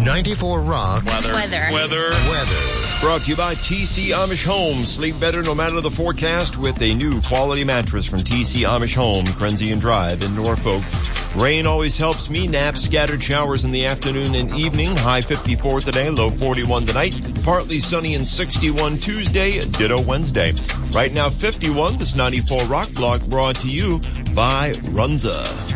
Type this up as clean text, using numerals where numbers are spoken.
94 Rock. Weather. Brought to you by TC Amish Home. Sleep better no matter the forecast with a new quality mattress from TC Amish Home, Crenzian Drive in Norfolk. Rain always helps me nap. Scattered showers in the afternoon and evening. High 54 today, low 41 tonight. Partly sunny and 61 Tuesday, ditto Wednesday. Right now 51, this 94 Rock Block brought to you by Runza.